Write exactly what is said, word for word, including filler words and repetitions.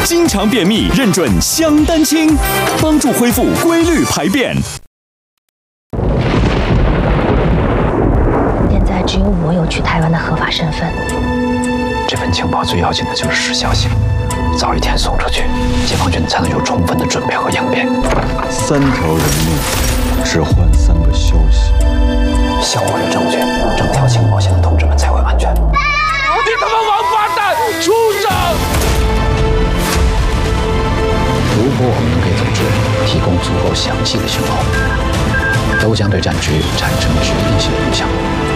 经常便秘，认准香丹清，帮助恢复规律排便。 现在只有我有去台湾的合法身份。 这份情报最要紧的就是时效性，早一天送出去，解放军才能有充分的准备和应变。 三条人命，只换三个消息。 想握着证据，整条情报线的同志们才会安全。 你他妈王八蛋，畜生！ 如果我们能给组织提供足够详细的情报，都将对战局产生决定性影响。